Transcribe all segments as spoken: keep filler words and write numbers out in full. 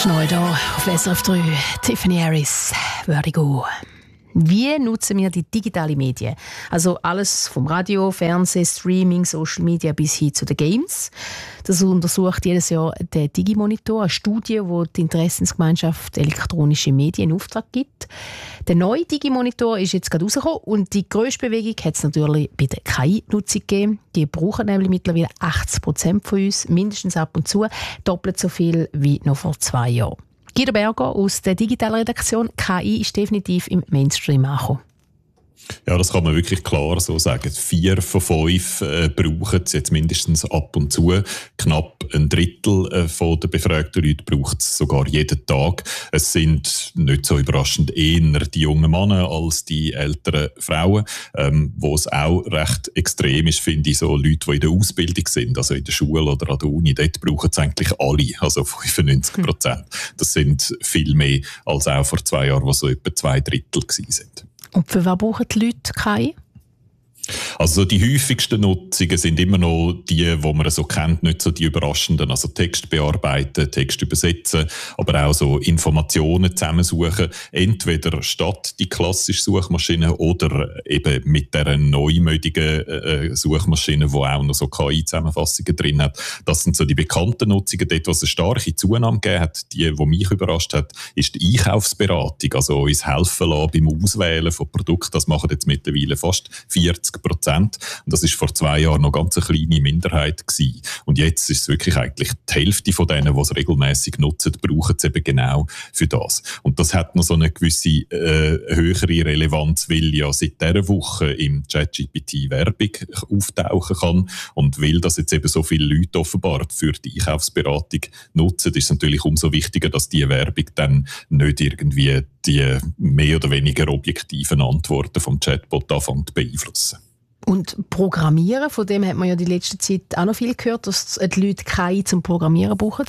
ist neu hier auf S R F drei. Tiffany Harris, Vertigo. Wie nutzen wir die digitalen Medien? Also alles vom Radio, Fernsehen, Streaming, Social Media bis hin zu den Games. Das untersucht jedes Jahr der Digimonitor, eine Studie, die die Interessensgemeinschaft elektronische Medien in Auftrag gibt. Der neue Digimonitor ist jetzt gerade rausgekommen und die grösste Bewegung hat es natürlich bei der K I-Nutzung gegeben. Die brauchen nämlich mittlerweile achtzig Prozent von uns, mindestens ab und zu, doppelt so viel wie noch vor zwei Jahren. Guido Berger aus der Digitalredaktion. K I ist definitiv im Mainstream angekommen. Ja, das kann man wirklich klar so sagen. Vier von fünf äh, brauchen es jetzt mindestens ab und zu. Knapp ein Drittel äh, von der befragten Leute braucht es sogar jeden Tag. Es sind nicht so überraschend eher die jungen Männer als die älteren Frauen. Ähm, wo es auch recht extrem ist, finde ich, so Leute, die in der Ausbildung sind, also in der Schule oder an der Uni, dort brauchen es eigentlich alle, also fünfundneunzig Prozent. Das sind viel mehr als auch vor zwei Jahren, wo so etwa zwei Drittel gewesen sind. Und für was brauchen die Leute K I? Also die häufigsten Nutzungen sind immer noch die, die man so kennt, nicht so die überraschenden, also Text bearbeiten, Text übersetzen, aber auch so Informationen zusammensuchen, entweder statt die klassische Suchmaschine oder eben mit der neumodigen äh, Suchmaschine, die auch noch so K I-Zusammenfassungen drin hat. Das sind so die bekannten Nutzungen. Dort, was eine starke Zunahme gegeben hat, die, die mich überrascht hat, ist die Einkaufsberatung, also uns helfen lassen beim Auswählen von Produkten. Das machen jetzt mittlerweile fast vierzig Prozent. Und das ist vor zwei Jahren noch ganz eine kleine Minderheit gewesen. Und jetzt ist es wirklich eigentlich die Hälfte von denen, die es regelmässig nutzen, brauchen es eben genau für das. Und das hat noch so eine gewisse äh, höhere Relevanz, weil ja seit dieser Woche im ChatGPT Werbung auftauchen kann. Und weil das jetzt eben so viele Leute offenbar für die Einkaufsberatung nutzen, ist es natürlich umso wichtiger, dass diese Werbung dann nicht irgendwie die mehr oder weniger objektiven Antworten vom Chatbot anfangen zu beeinflussen. Und Programmieren, von dem hat man ja die letzte Zeit auch noch viel gehört, dass die Leute K I zum Programmieren brauchen.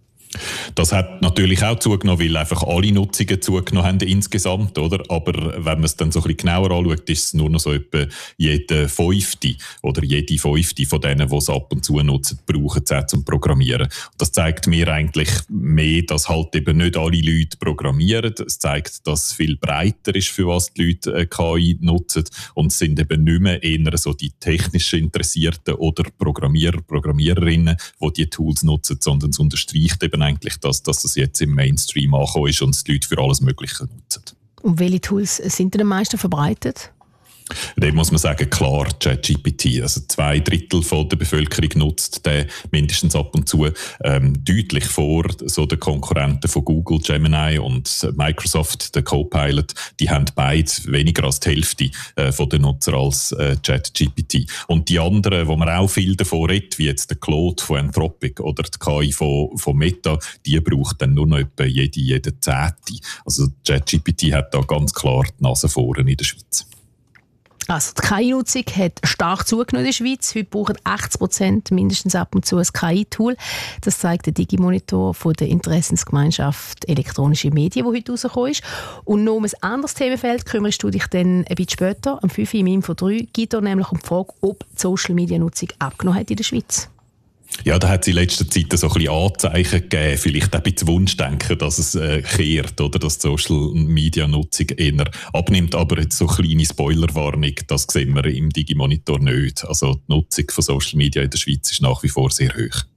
Das hat natürlich auch zugenommen, weil einfach alle Nutzungen zugenommen haben insgesamt, oder? Aber wenn man es dann so ein bisschen genauer anschaut, ist es nur noch so etwa jede Fünfte oder jede Fünfte von denen, die es ab und zu nutzen, brauchen es auch zum Programmieren. Und das zeigt mir eigentlich mehr, dass halt eben nicht alle Leute programmieren. Es zeigt, dass es viel breiter ist, für was die Leute K I nutzen. Und es sind eben nicht mehr eher so die technisch Interessierten oder Programmierer, Programmiererinnen, die diese Tools nutzen, sondern es unterstreicht eben eigentlich das, dass das jetzt im Mainstream angekommen ist und die Leute für alles Mögliche nutzen. Und welche Tools sind denn am meisten verbreitet? Da muss man sagen, klar, ChatGPT. Also zwei Drittel von der Bevölkerung nutzt den mindestens ab und zu, ähm, deutlich vor so den Konkurrenten von Google, Gemini und Microsoft, der Copilot. Die haben beide weniger als die Hälfte äh, von den Nutzer als äh, ChatGPT. Und die anderen, wo man auch viel davon redet, wie jetzt der Claude von Anthropic oder die K I von, von Meta, die braucht dann nur noch etwa jede, jede Zehnte. Also ChatGPT hat da ganz klar die Nase vorne in der Schweiz. Also die K I-Nutzung hat stark zugenommen in der Schweiz. Heute brauchen achtzig Prozent mindestens ab und zu ein K I-Tool. Das zeigt der Digimonitor von der Interessensgemeinschaft elektronische Medien, die heute rausgekommen ist. Und noch um ein anderes Themenfeld kümmerst du dich dann ein bisschen später, am fünf Uhr im Info drei, geht es nämlich um die Frage, ob die Social-Media-Nutzung abgenommen hat in der Schweiz. Ja, da hat es in letzter Zeit so ein bisschen Anzeichen gegeben, vielleicht auch ein bisschen Wunschdenken, dass es äh, kehrt, oder dass die Social-Media-Nutzung eher abnimmt. Aber jetzt so eine kleine Spoilerwarnung, das sehen wir im Digimonitor nicht. Also die Nutzung von Social Media in der Schweiz ist nach wie vor sehr hoch.